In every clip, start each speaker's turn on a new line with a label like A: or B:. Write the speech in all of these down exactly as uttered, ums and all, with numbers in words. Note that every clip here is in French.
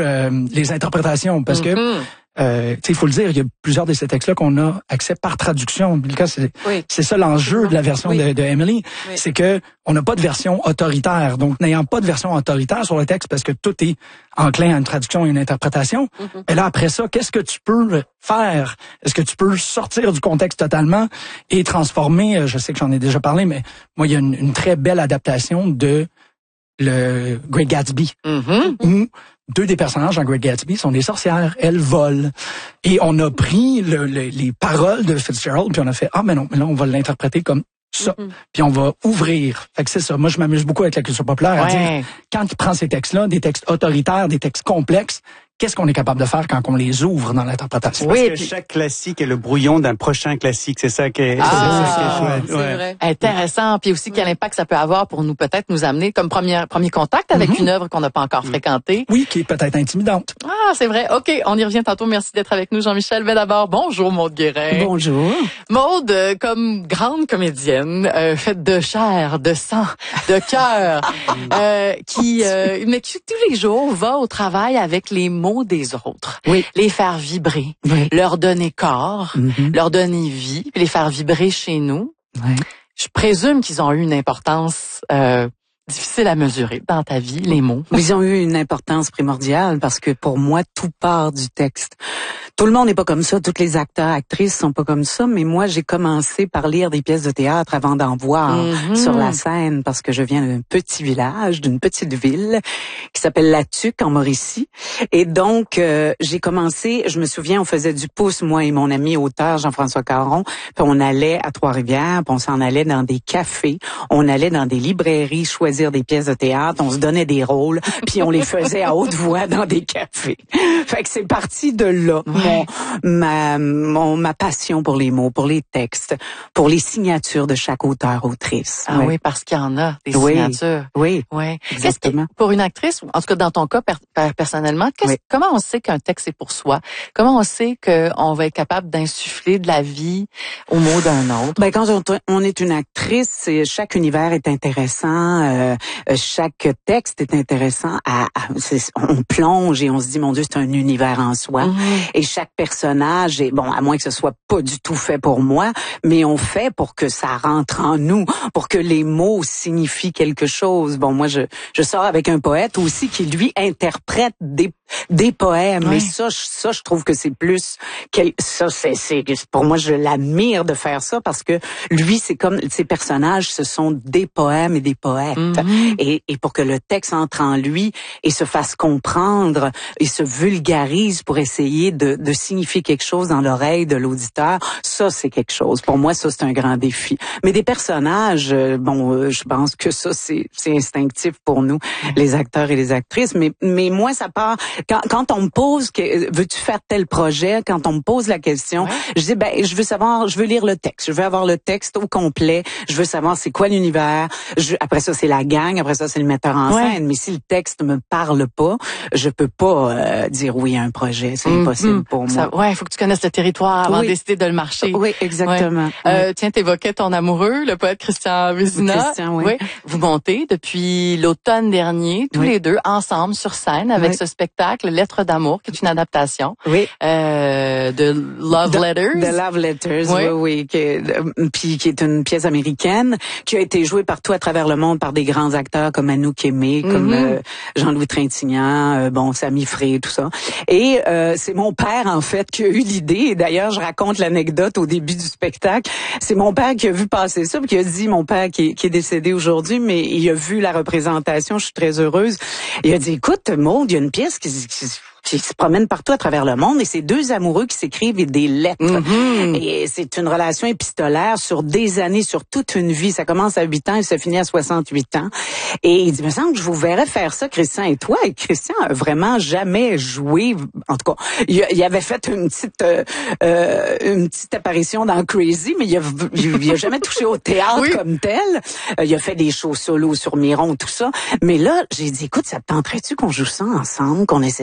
A: euh, les interprétations, parce
B: mm-hmm.
A: que Euh, il faut le dire, il y a plusieurs de ces textes-là qu'on a accès par traduction. C'est,
B: oui.
A: c'est ça l'enjeu de la version oui. de, de Emily, oui. c'est que on n'a pas de version autoritaire. Donc, n'ayant pas de version autoritaire sur le texte, parce que tout est enclin à une traduction et une interprétation, mm-hmm. et là, après ça, qu'est-ce que tu peux faire? Est-ce que tu peux sortir du contexte totalement et transformer, je sais que j'en ai déjà parlé, mais moi, il y a une, une très belle adaptation de le Great Gatsby,
B: mm-hmm.
A: où deux des personnages dans Great Gatsby sont des sorcières. Elles volent. Et on a pris le, le, les paroles de Fitzgerald, puis on a fait, ah, mais non, mais là, on va l'interpréter comme ça. Mm-hmm. Puis on va ouvrir. Fait que c'est ça. Moi, je m'amuse beaucoup avec la culture populaire à
B: ouais.
A: dire, quand il prend ces textes-là, des textes autoritaires, des textes complexes, qu'est-ce qu'on est capable de faire quand on les ouvre dans l'interprétation?
C: Oui, parce que chaque classique est le brouillon d'un prochain classique. C'est ça qui est,
B: ah,
C: c'est ça qui est chouette.
B: C'est
C: ouais.
B: vrai. Intéressant. Puis aussi, quel impact ça peut avoir pour nous, peut-être, nous amener comme premier, premier contact avec mm-hmm. une œuvre qu'on n'a pas encore mm-hmm. fréquentée.
A: Oui, qui est peut-être intimidante.
B: Ah, c'est vrai. OK, on y revient tantôt. Merci d'être avec nous, Jean-Michel. Mais d'abord, bonjour, Maude Guérin.
D: Bonjour.
B: Maude, euh, comme grande comédienne, euh, faite de chair, de sang, de cœur, euh, qui, euh, mais qui tous les jours va au travail avec les mots des autres.
D: Oui.
B: Les faire vibrer, oui. leur donner corps, mm-hmm. leur donner vie, puis les faire vibrer chez nous.
D: Oui.
B: Je présume qu'ils ont eu une importance euh, difficile à mesurer dans ta vie, les mots.
D: Ils ont eu une importance primordiale parce que pour moi, tout part du texte. Tout le monde n'est pas comme ça, tous les acteurs, actrices sont pas comme ça, mais moi, j'ai commencé par lire des pièces de théâtre avant d'en voir mm-hmm. sur la scène parce que je viens d'un petit village, d'une petite ville qui s'appelle La Tuque en Mauricie. Et donc, euh, j'ai commencé, je me souviens, on faisait du pouce, moi et mon ami auteur Jean-François Caron, puis on allait à Trois-Rivières, puis on s'en allait dans des cafés, on allait dans des librairies choisir des pièces de théâtre, on se donnait des rôles, puis on les faisait à haute voix dans des cafés. Fait que c'est parti de là. Mon, ma, mon, ma passion pour les mots, pour les textes, pour les signatures de chaque auteur, autrice.
B: Ah
D: oui,
B: oui parce qu'il y en a, des
D: oui.
B: signatures.
D: Oui,
B: oui.
D: exactement.
B: Que, pour une actrice, en tout cas dans ton cas per, per, personnellement, oui. comment on sait qu'un texte est pour soi? Comment on sait qu'on va être capable d'insuffler de la vie aux mots d'un autre?
D: Ben quand on, on est une actrice, chaque univers est intéressant, euh, chaque texte est intéressant. À, à c'est, on plonge et on se dit, mon Dieu, c'est un univers en soi. Mm-hmm. Et chaque personnage est, bon, à moins que ce soit pas du tout fait pour moi, mais on fait pour que ça rentre en nous, pour que les mots signifient quelque chose. Bon, moi, je, je sors avec un poète aussi qui, lui, interprète des des poèmes.
B: Oui.
D: Et ça, je, ça, je trouve que c'est plus, quel, ça, c'est, c'est, pour moi, je l'admire de faire ça parce que lui, c'est comme, ses personnages, ce sont des poèmes et des poètes. Mm-hmm. Et, et pour que le texte entre en lui et se fasse comprendre et se vulgarise pour essayer de, de signifier quelque chose dans l'oreille de l'auditeur, ça, c'est quelque chose. Pour moi, ça, c'est un grand défi. Mais des personnages, bon, je pense que ça, c'est, c'est instinctif pour nous, les acteurs et les actrices. Mais, mais moi, ça part, Quand, quand on me pose, que, veux-tu faire tel projet? Quand on me pose la question, ouais. je dis, ben, je veux savoir, je veux lire le texte. Je veux avoir le texte au complet. Je veux savoir c'est quoi l'univers. Je, après ça, c'est la gang. Après ça, c'est le metteur en ouais. scène. Mais si le texte me parle pas, je peux pas euh, dire oui à un projet. C'est mm-hmm. impossible pour
B: ça,
D: moi.
B: Ouais, il faut que tu connaisses le territoire avant
D: oui.
B: de décider de le marcher.
D: Oui, exactement.
B: Ouais. Euh,
D: oui.
B: Tiens, t'évoquais ton amoureux, le poète Christian Vézina.
D: Christian, oui.
B: oui. Vous montez depuis l'automne dernier, tous oui. les deux, ensemble, sur scène, avec oui. ce spectacle, Lettres d'amour, qui est une adaptation
D: oui.
B: euh, de Love
D: de,
B: Letters.
D: De Love Letters, oui,
B: oui,
D: oui qui est, puis qui est une pièce américaine qui a été jouée partout à travers le monde par des grands acteurs comme Anouk Aimé, mm-hmm. comme euh, Jean-Louis Trintignant, euh, bon, Sami Frey, tout ça. Et euh, c'est mon père, en fait, qui a eu l'idée. Et d'ailleurs, je raconte l'anecdote au début du spectacle. C'est mon père qui a vu passer ça, puis qui a dit, mon père qui est, qui est décédé aujourd'hui, mais il a vu la représentation, je suis très heureuse. Il a dit, écoute, Maude, il y a une pièce qui... qui qui se promène partout à travers le monde et c'est deux amoureux qui s'écrivent des lettres. Mm-hmm. Et c'est une relation épistolaire sur des années, sur toute une vie. Ça commence à huit ans et ça finit à soixante-huit ans. Et il dit, il me semble que je vous verrais faire ça, Christian et toi. Et Christian a vraiment jamais joué. En tout cas, il, il avait fait une petite euh, euh, une petite apparition dans Crazy, mais il a, il a jamais touché au théâtre oui. comme tel. Euh, il a fait des shows solo sur Miron, tout ça. Mais là, j'ai dit, écoute, ça te tenterait-tu qu'on joue ça ensemble, qu'on essaie ça? On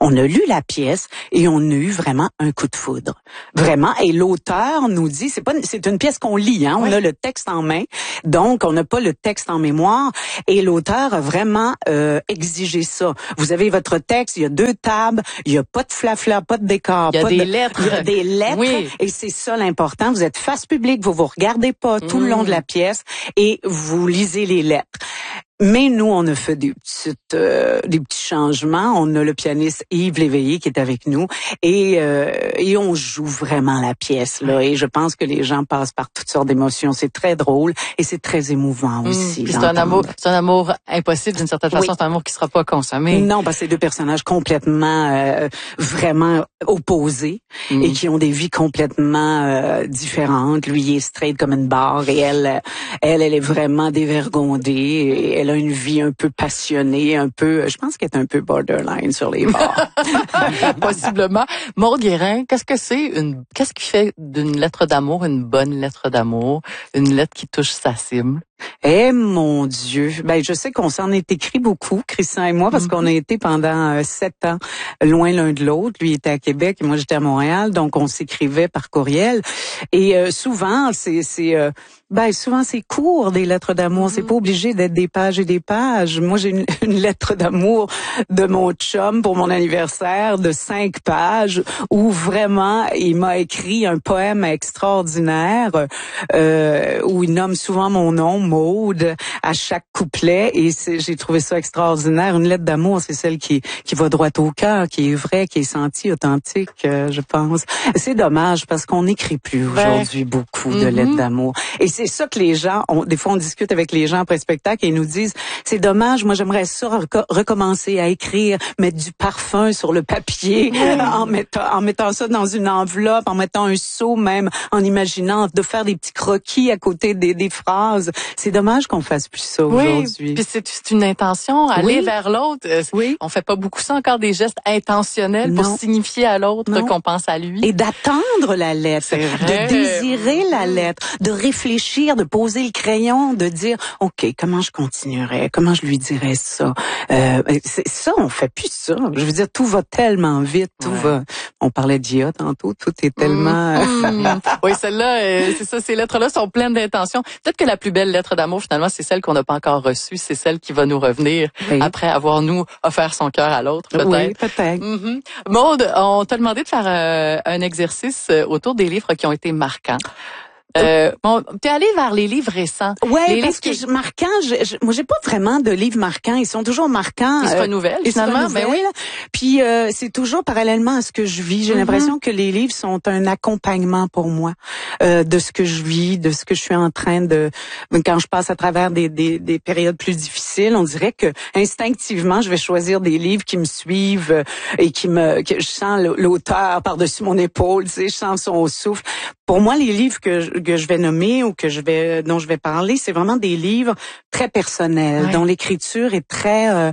D: on a lu la pièce et on a eu vraiment un coup de foudre. Vraiment. Et l'auteur nous dit, c'est pas, c'est une pièce qu'on lit, hein. On oui. a le texte en main. Donc, on n'a pas le texte en mémoire. Et l'auteur a vraiment euh, exigé ça. Vous avez votre texte, il y a deux tables, il y a pas de flafla, pas de décor.
B: Il y a
D: pas
B: des
D: de,
B: lettres.
D: Il y a des lettres.
B: Oui.
D: Et c'est ça l'important. Vous êtes face publique, vous vous regardez pas tout mmh. le long de la pièce et vous lisez les lettres. Mais nous, on a fait des petites, euh, des petits changements. On a le pianiste Yves Léveillé qui est avec nous et euh, et on joue vraiment la pièce là. Et je pense que les gens passent par toutes sortes d'émotions. C'est très drôle et c'est très émouvant aussi.
B: Mmh, c'est un amour, c'est un amour impossible d'une certaine façon. Oui. C'est un amour qui sera pas consommé.
D: Non, parce que c'est deux personnages complètement, euh, vraiment opposés mmh. et qui ont des vies complètement euh, différentes. Lui, il est straight comme une barre et elle, elle, elle est vraiment dévergondée. Et elle a une vie un peu passionnée, un peu, je pense qu'elle est un peu borderline sur les bords.
B: Possiblement. Maude Guérin, qu'est-ce que c'est une, qu'est-ce qui fait d'une lettre d'amour une bonne lettre d'amour, une lettre qui touche sa cible?
D: Eh mon Dieu, ben je sais qu'on s'en est écrit beaucoup, Christian et moi, parce mm-hmm. qu'on a été pendant euh, sept ans loin l'un de l'autre. Lui était à Québec et moi j'étais à Montréal, donc on s'écrivait par courriel. Et euh, souvent, c'est c'est euh, ben souvent c'est court des lettres d'amour. Mm-hmm. C'est pas obligé d'être des pages et des pages. Moi j'ai une, une lettre d'amour de mon chum pour mon anniversaire de cinq pages où vraiment il m'a écrit un poème extraordinaire euh, où il nomme souvent mon nom. Maude à chaque couplet et c'est, j'ai trouvé ça extraordinaire. Une lettre d'amour, c'est celle qui qui va droit au cœur, qui est vraie, qui est sentie, authentique, euh, je pense. C'est dommage parce qu'on n'écrit plus aujourd'hui ben, beaucoup de mm-hmm. lettres d'amour. Et c'est ça que les gens, on, des fois on discute avec les gens après le spectacle et ils nous disent, c'est dommage, moi j'aimerais ça rec- recommencer à écrire, mettre du parfum sur le papier, mm. en mettant en mettant ça dans une enveloppe, en mettant un seau même, en imaginant de faire des petits croquis à côté des, des phrases. C'est dommage qu'on fasse plus ça
B: oui,
D: aujourd'hui.
B: Puis c'est, c'est une intention, aller
D: oui.
B: vers l'autre.
D: Oui.
B: On fait pas beaucoup ça encore, des gestes intentionnels
D: non.
B: pour signifier à l'autre non. qu'on pense à lui.
D: Et d'attendre la lettre, de désirer la lettre, de réfléchir, de poser le crayon, de dire, OK, comment je continuerais, comment je lui dirais ça. Euh, c'est, ça, on fait plus ça. Je veux dire, tout va tellement vite, tout ouais. va... On parlait d'I A tantôt, tout est tellement...
B: Mmh. oui, celle-là, euh, c'est ça, ces lettres-là sont pleines d'intentions. Peut-être que la plus belle lettre d'amour, finalement, c'est celle qu'on n'a pas encore reçue. C'est celle qui va nous revenir oui. après avoir, nous, offert son cœur à l'autre, peut-être.
D: Oui, peut-être.
B: Mm-hmm. Maude, on t'a demandé de faire euh, un exercice autour des livres qui ont été marquants. Euh, bon, t'es allé vers les livres récents.
D: Ouais,
B: les
D: parce
B: livres
D: que qui... marquants, je, je, moi j'ai pas vraiment de livres marquants. Ils sont toujours marquants.
B: Ils se renouvellent
D: euh,
B: finalement.
D: Ben oui. Puis euh, c'est toujours parallèlement à ce que je vis. J'ai mm-hmm. l'impression que les livres sont un accompagnement pour moi euh, de ce que je vis, de ce que je suis en train de. Quand je passe à travers des, des, des périodes plus difficiles, on dirait que instinctivement, je vais choisir des livres qui me suivent euh, et qui me, que je sens l'auteur par-dessus mon épaule. Tu sais, je sens son souffle. Pour moi, les livres que je, que je vais nommer ou que je vais dont je vais parler, c'est vraiment des livres très personnels, ouais. dont l'écriture est très euh,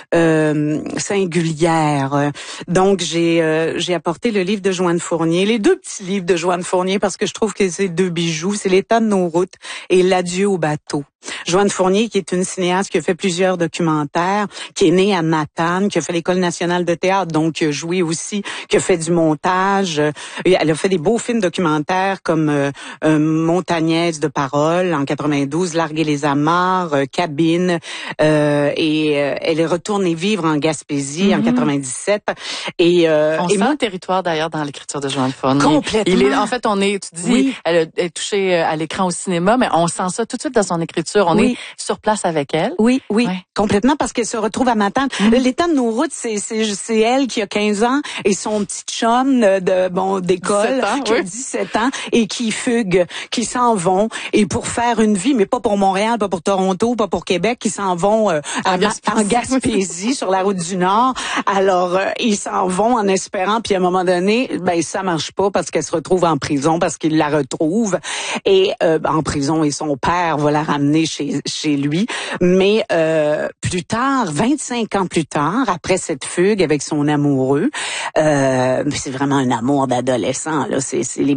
D: euh, singulière. Donc j'ai euh, j'ai apporté le livre de Joanne Fournier, les deux petits livres de Joanne Fournier parce que je trouve que c'est deux bijoux, c'est L'état de nos routes et L'adieu au bateau. Joanne Fournier, qui est une cinéaste qui a fait plusieurs documentaires, qui est née à Matane, qui a fait l'École nationale de théâtre, donc qui a joué aussi, qui a fait du montage. Elle a fait des beaux films documentaires comme euh, euh, Montagnaise de parole en quatre-vingt-douze, Larguer les amarres, euh, Cabine, euh, et euh, elle est retournée vivre en Gaspésie mm-hmm. en quatre-vingt-dix-sept. Et, euh,
B: on
D: et
B: sent
D: moi,
B: le territoire d'ailleurs dans l'écriture de Joanne Fournier.
D: Complètement.
B: Il est, en fait, on est, tu dis, oui. elle est touchée à l'écran au cinéma, mais on sent ça tout de suite dans son écriture. On oui. est sur place avec elle.
D: Oui, oui, ouais. complètement, parce qu'elle se retrouve à Matane. Mmh. L'état de nos routes, c'est, c'est, c'est elle qui a quinze ans et son petit chum de, bon, d'école
B: ans,
D: qui
B: oui.
D: a dix-sept ans et qui fuguent, qui s'en vont et pour faire une vie, mais pas pour Montréal, pas pour Toronto, pas pour Québec, qui s'en vont euh, à, en Gaspésie, en Gaspésie sur la route du Nord. Alors, euh, ils s'en vont en espérant, puis à un moment donné, ben ça marche pas parce qu'elle se retrouve en prison, parce qu'il la retrouve et euh, en prison et son père va la ramener chez chez lui. Mais euh, plus tard, vingt-cinq ans plus tard, après cette fugue avec son amoureux, euh, c'est vraiment un amour d'adolescent, là, c'est, c'est les balbutiements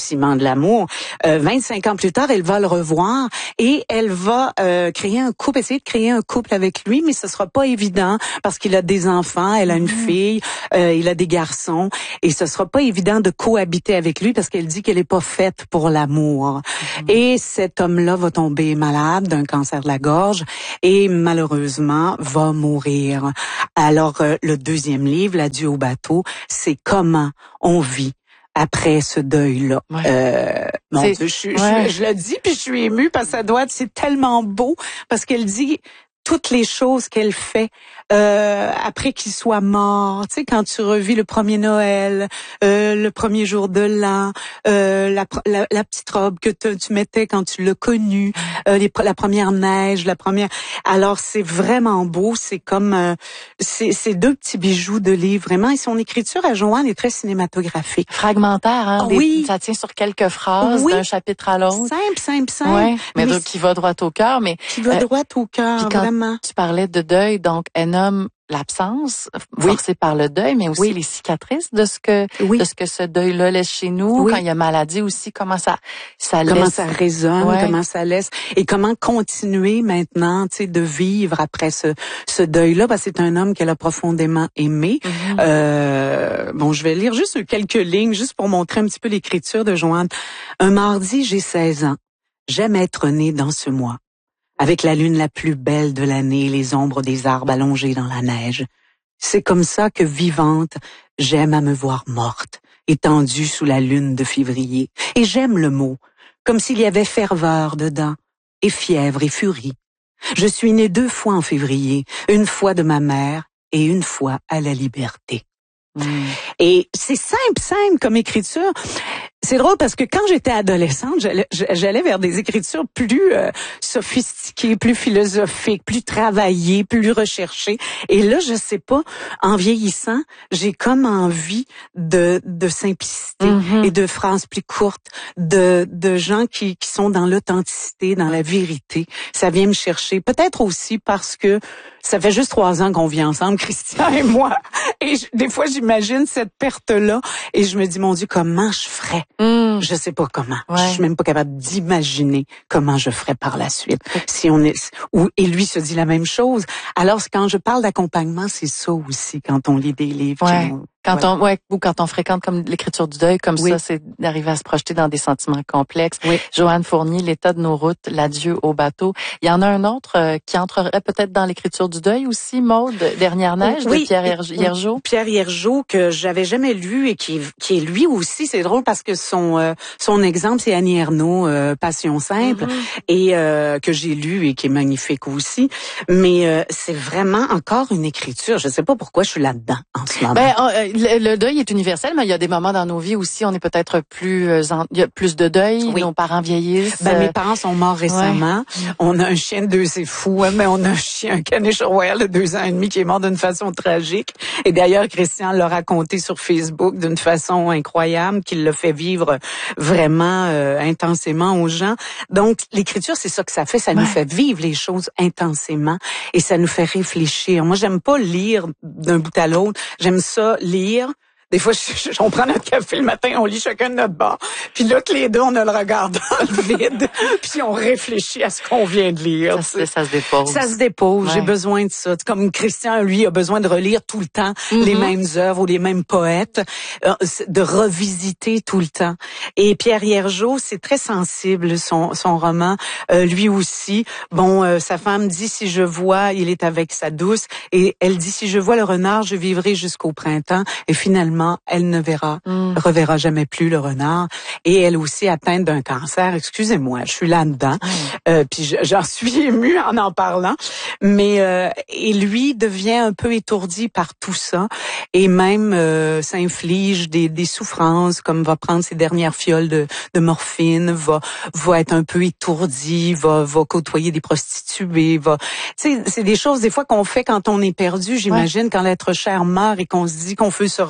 D: balbutiements de l'amour. Euh, vingt-cinq ans plus tard, elle va le revoir et elle va euh, créer un couple, essayer de créer un couple avec lui, mais ce sera pas évident parce qu'il a des enfants, elle a une mmh. fille, euh, il a des garçons et ce sera pas évident de cohabiter avec lui parce qu'elle dit qu'elle est pas faite pour l'amour. Mmh. Et cet homme-là va tomber malade d'un cancer de la gorge et malheureusement va mourir. Alors euh, le deuxième livre, L'adieu au bateau, c'est comment on vit après ce deuil-là.
B: Ouais.
D: Euh, mon Dieu, je, je, ouais. je, je le dis puis je suis émue parce que ça doit être, c'est tellement beau parce qu'elle dit toutes les choses qu'elle fait euh, après qu'il soit mort. Tu sais, quand tu revis le premier Noël, euh, le premier jour de l'an, euh, la, la, la petite robe que te, tu mettais quand tu l'as connu, euh, les, la première neige, la première... Alors, c'est vraiment beau. C'est comme... Euh, c'est, c'est deux petits bijoux de livre, vraiment. Et son écriture à Joanne est très cinématographique.
B: Fragmentaire, hein? Des,
D: oui.
B: Ça tient sur quelques phrases
D: oui.
B: d'un chapitre à l'autre.
D: Simple, simple, simple.
B: Ouais, mais, mais donc, qui va droit au cœur. Mais
D: Qui va euh, droit au cœur, vraiment.
B: Tu parlais de deuil, donc elle nomme l'absence forcée oui. par le deuil, mais aussi oui. les cicatrices de ce que oui. de ce que ce deuil-là laisse chez nous. Oui. Quand il y a maladie aussi, comment ça ça
D: comment
B: laisse,
D: ça résonne, ouais. comment ça laisse, et comment continuer maintenant, tu sais, de vivre après ce ce deuil-là. Parce que c'est un homme qu'elle a profondément aimé. Mm-hmm. Euh, bon, je vais lire juste quelques lignes, juste pour montrer un petit peu l'écriture de Joanne. Un mardi, j'ai seize ans. J'aime être née dans ce mois. Avec la lune la plus belle de l'année, les ombres des arbres allongés dans la neige. C'est comme ça que, vivante, j'aime à me voir morte, étendue sous la lune de février. Et j'aime le mot, comme s'il y avait ferveur dedans, et fièvre et furie. Je suis née deux fois en février, une fois de ma mère et une fois à la liberté. Mmh. Et c'est simple, simple comme écriture. C'est drôle parce que quand j'étais adolescente, j'allais, j'allais vers des écritures plus euh, sophistiquées, plus philosophiques, plus travaillées, plus recherchées. Et là, je sais pas, en vieillissant, j'ai comme envie de, de simplicité mm-hmm. et de phrases plus courtes, de, de gens qui, qui sont dans l'authenticité, dans la vérité. Ça vient me chercher. Peut-être aussi parce que ça fait juste trois ans qu'on vit ensemble, Christian et moi. Et je, des fois, j'imagine cette perte-là et je me dis, mon Dieu, comment je ferais? Mm. Je sais pas comment. Ouais. Je suis même pas capable d'imaginer comment je ferais par la suite. Si on est, ou, et lui se dit la même chose. Alors, quand je parle d'accompagnement, c'est ça aussi, quand on lit des livres.
B: Ouais.
D: Qui,
B: Quand
D: voilà.
B: on, ouais, ou quand on fréquente comme l'écriture du deuil, comme
D: oui.
B: ça, c'est d'arriver à se projeter dans des sentiments complexes.
D: Oui.
B: Joanne Fournier, L'état de nos routes, L'adieu au bateau. Il y en a un autre euh, qui entrerait peut-être dans l'écriture du deuil aussi, Maude, Dernière neige,
D: oui.
B: de Pierre Hiergeau.
D: Pierre Hiergeau, que j'avais jamais lu et qui, qui est lui aussi, c'est drôle parce que son, euh, son exemple, c'est Annie Ernaux, euh, Passion simple, mm-hmm. et euh, que j'ai lu et qui est magnifique aussi. Mais euh, c'est vraiment encore une écriture. Je sais pas pourquoi je suis là-dedans en ce moment.
B: Ben, euh, le, le deuil est universel, mais il y a des moments dans nos vies aussi, on est peut-être plus, euh, en, il y a plus de deuil, oui. nos parents vieillissent.
D: Ben, mes parents sont morts récemment. Ouais. On a un chien de deux, c'est fou, hein, mais on a un chien, un caniche royal de deux ans et demi qui est mort d'une façon tragique. Et d'ailleurs, Christian l'a raconté sur Facebook d'une façon incroyable, qu'il l'a fait vivre vraiment euh, intensément aux gens. Donc, l'écriture, c'est ça que ça fait, ça ouais. nous fait vivre les choses intensément et ça nous fait réfléchir. Moi, j'aime pas lire d'un bout à l'autre. J'aime ça lire. Des fois, je, je, on prend notre café le matin, on lit chacun de notre bord. Puis là, tous les deux, on a le regard dans le vide. Puis on réfléchit à ce qu'on vient de lire.
B: Ça, ça se dépose.
D: Ça se dépose. Ouais. J'ai besoin de ça. Comme Christian, lui, a besoin de relire tout le temps mm-hmm. les mêmes œuvres ou les mêmes poètes, euh, de revisiter tout le temps. Et Pierre Hiergeau, c'est très sensible, son, son roman. Euh, lui aussi. Bon, euh, sa femme dit, si je vois, il est avec sa douce. Et elle dit, si je vois le renard, je vivrai jusqu'au printemps. Et finalement, elle ne verra, mm. reverra jamais plus le renard. Et elle aussi atteinte d'un cancer. Excusez-moi, je suis là-dedans. Mm. Euh, puis j'en suis émue en en parlant. Mais euh, et lui devient un peu étourdi par tout ça et même euh, s'inflige des, des souffrances, comme va prendre ses dernières fioles de, de morphine, va va être un peu étourdi, va va côtoyer des prostituées, va. Tu sais, c'est des choses des fois qu'on fait quand on est perdu. J'imagine ouais. quand l'être cher meurt et qu'on se dit qu'on veut se re,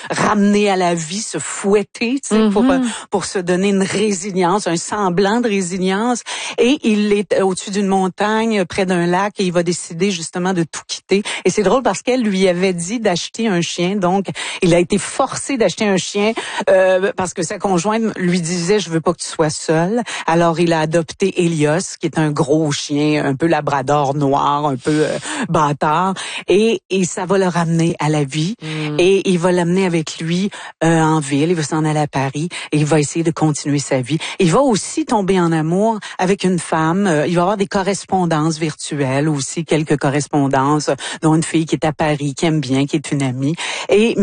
D: ramener à la vie, se fouetter, tu sais,
B: mm-hmm.
D: pour pour se donner une résilience, un semblant de résilience. Et il est au-dessus d'une montagne, près d'un lac, et il va décider justement de tout quitter. Et c'est drôle parce qu'elle lui avait dit d'acheter un chien, donc il a été forcé d'acheter un chien euh, parce que sa conjointe lui disait « je veux pas que tu sois seul ». Alors il a adopté Helios, qui est un gros chien, un peu labrador noir, un peu euh, bâtard, et, et ça va le ramener à la vie. Mm. Et il va l'amener avec lui euh, en ville, il va s'en aller à Paris, et il va essayer de continuer sa vie. Il va aussi tomber en amour avec une femme, euh, il va avoir des correspondances virtuelles aussi, quelques correspondances, dont une fille qui est à Paris, qui aime bien, qui est une amie. Et